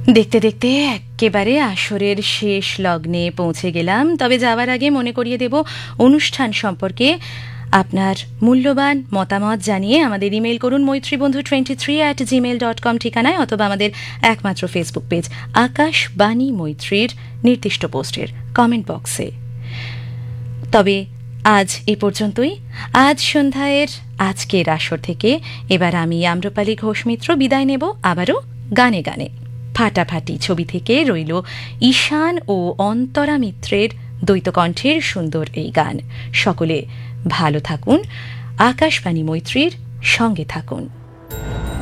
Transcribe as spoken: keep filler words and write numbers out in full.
দেখতে দেখতে একেবারে আসরের শেষ লগ্নে পৌঁছে গেলাম। তবে যাওয়ার আগে মনে করিয়ে দেব অনুষ্ঠান সম্পর্কে আপনার মূল্যবান মতামত জানিয়ে আমাদের ইমেল করুন মৈত্রীবন্ধু twenty three at Gmail dot com ঠিকানায়, অথবা আমাদের একমাত্র ফেসবুক পেজ আকাশবাণী মৈত্রীর নির্দিষ্ট পোস্টের কমেন্ট বক্সে। তবে আজ এ পর্যন্তই। আজ সন্ধ্যায়ের আজকের আসর থেকে এবার আমি আম্রপালি ঘোষ মিত্র বিদায় নেব, আবারও গানে গানে। ফাটাফাটি ছবি থেকে রইল ঈশান ও অন্তরা মিত্রের দ্বৈতকণ্ঠের সুন্দর এই গান। সকলে ভালো থাকুন, আকাশবাণী মৈত্রীর সঙ্গে থাকুন।